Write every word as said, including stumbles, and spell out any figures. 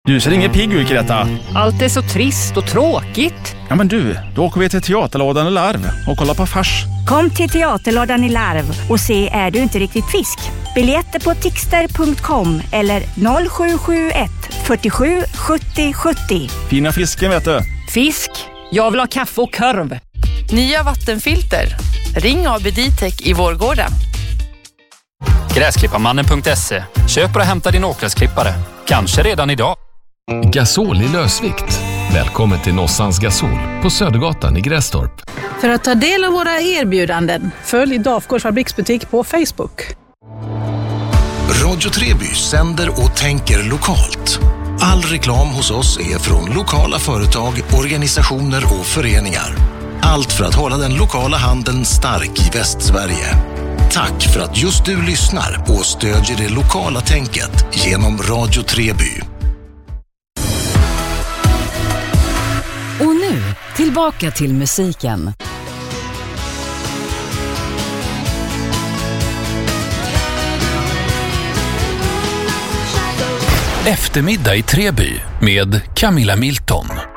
Du ser ingen pigg ut, Greta. Allt är så trist och tråkigt. Ja men du, då åker vi till Teaterlådan i Larv och kollar på fars. Kom till Teaterlådan i Larv och se Är du inte riktigt fisk? Biljetter på tixter punkt com eller noll sju sju ett fyrtiosju sjuttio sjuttio. Fina fisken, vet du. Fisk? Jag vill ha kaffe och korv. Nya vattenfilter. Ring A B D-Tech i Vårgårda. Gräsklipparmannen punkt se. Köp och hämta din åkgräsklippare. Kanske redan idag. Gasol i lösvikt. Välkommen till Nossans Gasol på Södergatan i Grästorp. För att ta del av våra erbjudanden, följ Dafgårds fabriksbutik på Facebook. Radio Treby sänder och tänker lokalt. All reklam hos oss är från lokala företag, organisationer och föreningar. Allt för att hålla den lokala handeln stark i Västsverige. Tack för att just du lyssnar och stödjer det lokala tänket genom Radio Treby. Och nu, tillbaka till musiken. Eftermiddag i Treby med Camilla Milton.